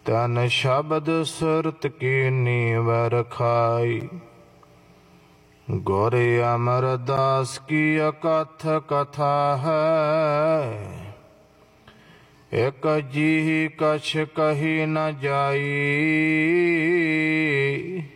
तन शब्द सुरत कीनी वरखाई। गुर अमरदास की अकथ कथा है, एक जी कछ कही न जाई।